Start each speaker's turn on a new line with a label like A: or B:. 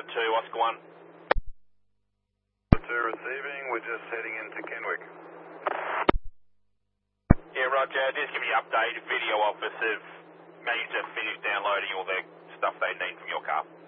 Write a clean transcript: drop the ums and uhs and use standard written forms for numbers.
A: 2, Oscar 1.
B: 2 receiving, we're just heading into Kenwick.
A: Yeah, Roger, just give me an update. Video office have managed to finish downloading all the stuff they need from your car.